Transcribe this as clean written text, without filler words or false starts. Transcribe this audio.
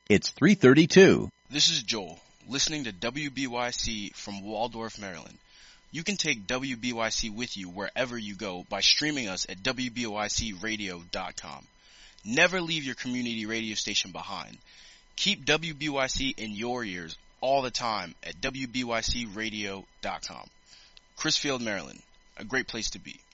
It's 3:32. This is Joel, listening to WBYC from Waldorf, Maryland. You can take WBYC with you wherever you go by streaming us at WBYCradio.com. Never leave your community radio station behind. Keep WBYC in your ears all the time at WBYCradio.com. Crisfield, Maryland, a great place to be.